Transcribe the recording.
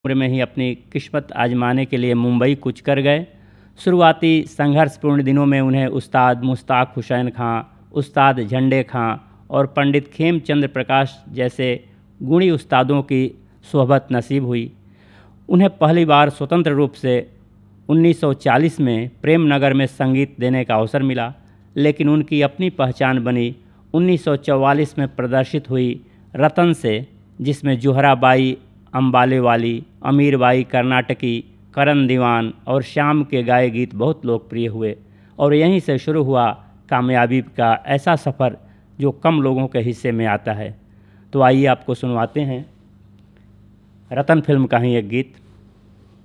उम्र में ही अपनी किस्मत आजमाने के लिए मुंबई कूच कर गए। शुरुआती संघर्षपूर्ण दिनों में उन्हें उस्ताद मुश्ताक हुसैन खां, उस्ताद झंडे खां और पंडित खेमचंद्र प्रकाश जैसे गुणी उस्तादों की सोहबत नसीब हुई। उन्हें पहली बार स्वतंत्र रूप से 1940 में प्रेम नगर में संगीत देने का अवसर मिला, लेकिन उनकी अपनी पहचान बनी 1944 में प्रदर्शित हुई रतन से, जिसमें जोहराबाई अम्बालेवाली, अमीरबाई कर्नाटकी, करण दीवान और श्याम के गाए गीत बहुत लोकप्रिय हुए और यहीं से शुरू हुआ कामयाबी का ऐसा सफ़र जो कम लोगों के हिस्से में आता है। तो आइए आपको सुनवाते हैं रतन फिल्म का ही एक गीत।